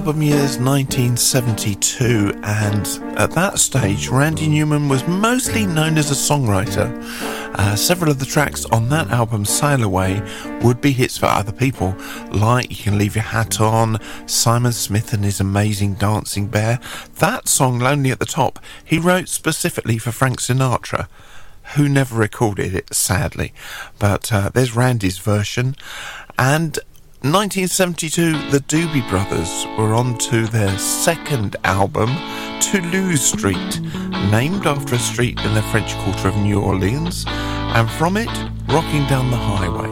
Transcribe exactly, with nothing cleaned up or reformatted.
album year's nineteen seventy-two, and at that stage Randy Newman was mostly known as a songwriter. Uh, several of the tracks on that album, Sail Away, would be hits for other people, like You Can Leave Your Hat On, Simon Smith and His Amazing Dancing Bear. That song, Lonely at the Top, he wrote specifically for Frank Sinatra, who never recorded it, sadly. But uh, there's Randy's version. And nineteen seventy-two, the Doobie Brothers were on to their second album, Toulouse Street, named after a street in the French Quarter of New Orleans, and from it, Rocking Down the Highway.